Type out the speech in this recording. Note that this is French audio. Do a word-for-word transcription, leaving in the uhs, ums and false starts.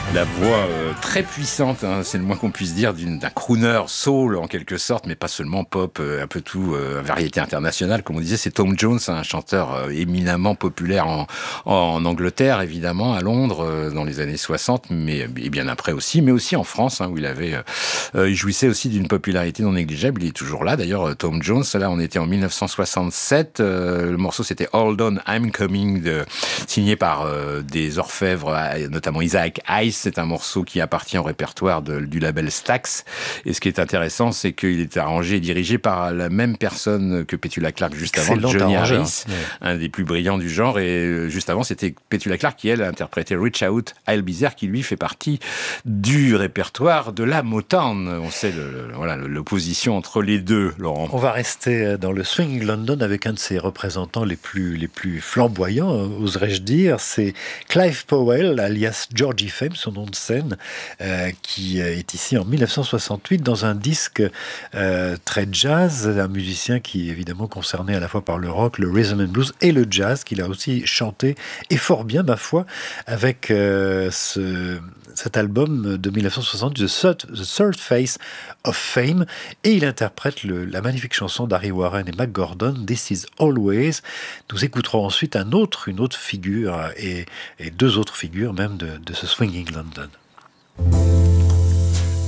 La voix euh, très puissante, hein, c'est le moins qu'on puisse dire, d'une, d'un crooner soul en quelque sorte, mais pas seulement pop, euh, un peu tout, euh, variété internationale, comme on disait. C'est Tom Jones, un chanteur euh, éminemment populaire en, en Angleterre, évidemment, à Londres, euh, dans les années soixante, mais et bien après aussi, mais aussi en France, hein, où il avait, euh, il jouissait aussi d'une popularité non négligeable. Il est toujours là, d'ailleurs, Tom Jones. Là, on était en dix-neuf cent soixante-sept. Euh, le morceau, c'était Hold On, I'm Coming, de, signé par euh, des orfèvres, notamment Isaac Hayes. C'est un morceau qui appartient au répertoire de, du label Stax. Et ce qui est intéressant, c'est qu'il est arrangé et dirigé par la même personne que Petula Clark juste avant, Excellent Johnny arrangeur. Harris, Ouais. un des plus brillants du genre. Et juste avant, c'était Petula Clark qui, elle, a interprété Reach Out, I'll Be There, qui lui fait partie du répertoire de la Motown. On sait le, le, voilà, l'opposition entre les deux, Laurent. On va rester dans le Swing London avec un de ses représentants les plus, les plus flamboyants, oserais-je dire. C'est Clive Powell, alias Georgie Fame, son nom de scène, euh, qui est ici en dix-neuf cent soixante-huit dans un disque euh, très jazz, un musicien qui est évidemment concerné à la fois par le rock, le rhythm and blues et le jazz, qu'il a aussi chanté, et fort bien, ma foi, avec euh, ce, cet album de dix-neuf cent soixante, The Third, The Third Face of Fame, et il interprète le, la magnifique chanson d'Harry Warren et Mac Gordon, This Is Always. Nous écouterons ensuite un autre, une autre figure, et, et deux autres figures même de, de ce Swinging London.